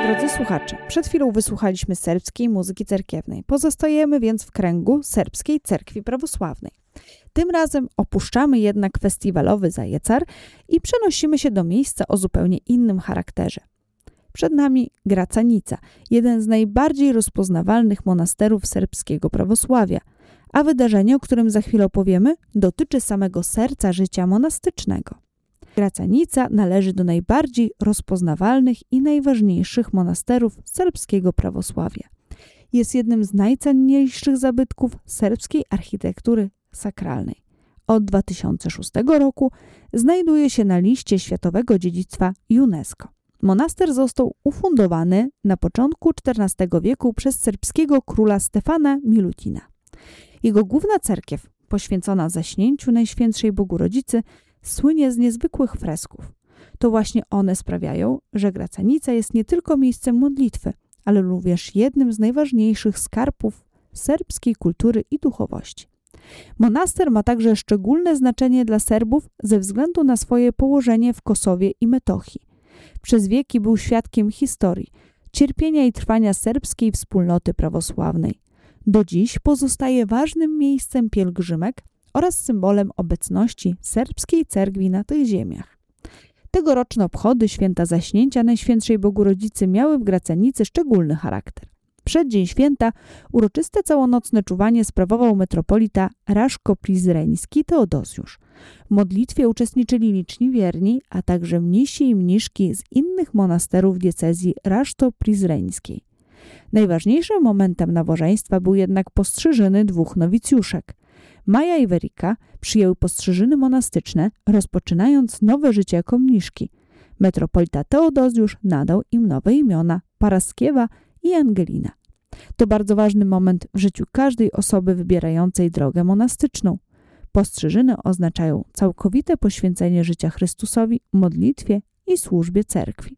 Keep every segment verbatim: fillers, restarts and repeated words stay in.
Drodzy słuchacze, przed chwilą wysłuchaliśmy serbskiej muzyki cerkiewnej. Pozostajemy więc w kręgu serbskiej cerkwi prawosławnej. Tym razem opuszczamy jednak festiwalowy Zajecar i przenosimy się do miejsca o zupełnie innym charakterze. Przed nami Gracanica, jeden z najbardziej rozpoznawalnych monasterów serbskiego prawosławia, a wydarzenie, o którym za chwilę opowiemy, dotyczy samego serca życia monastycznego. Gracanica należy do najbardziej rozpoznawalnych i najważniejszych monasterów serbskiego prawosławia. Jest jednym z najcenniejszych zabytków serbskiej architektury sakralnej. Od dwa tysiące szóstego roku znajduje się na liście Światowego Dziedzictwa UNESCO. Monaster został ufundowany na początku czternastego wieku przez serbskiego króla Stefana Milutina. Jego główna cerkiew, poświęcona Zaśnięciu Najświętszej Bogu-Rodzicy, słynie z niezwykłych fresków. To właśnie one sprawiają, że Gracanica jest nie tylko miejscem modlitwy, ale również jednym z najważniejszych skarbów serbskiej kultury i duchowości. Monaster ma także szczególne znaczenie dla Serbów ze względu na swoje położenie w Kosowie i Metochii. Przez wieki był świadkiem historii, cierpienia i trwania serbskiej wspólnoty prawosławnej. Do dziś pozostaje ważnym miejscem pielgrzymek oraz symbolem obecności serbskiej cerkwi na tych ziemiach. Tegoroczne obchody święta Zaśnięcia Najświętszej Bogu-Rodzicy miały w Gracanicy szczególny charakter. Przed dzień święta uroczyste całonocne czuwanie sprawował metropolita Raszko-Prizreński Teodozjusz. W modlitwie uczestniczyli liczni wierni, a także mnisi i mniszki z innych monasterów diecezji raszto-prizreńskiej. Najważniejszym momentem nabożeństwa był jednak postrzyżyny dwóch nowicjuszek. Maja i Werika przyjęły postrzyżyny monastyczne, rozpoczynając nowe życie jako mniszki. Metropolita Teodozjusz nadał im nowe imiona Paraskiewa i Angelina. To bardzo ważny moment w życiu każdej osoby wybierającej drogę monastyczną. Postrzyżyny oznaczają całkowite poświęcenie życia Chrystusowi, modlitwie i służbie cerkwi.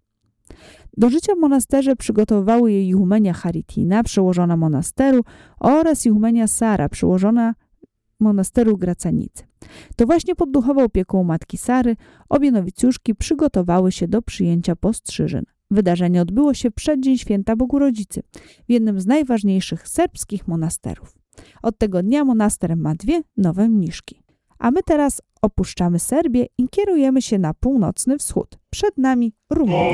Do życia w monasterze przygotowywały je ihumenia Charitina, przełożona monasteru, oraz ihumenia Sara, przełożona monasteru Gracanicy. To właśnie pod duchową opieką matki Sary obie nowicjuszki przygotowały się do przyjęcia postrzyżyn. Wydarzenie odbyło się przed dzień święta Bogu-Rodzicy w jednym z najważniejszych serbskich monasterów. Od tego dnia monaster ma dwie nowe mniszki. A my teraz opuszczamy Serbię i kierujemy się na północny wschód. Przed nami Rumunia.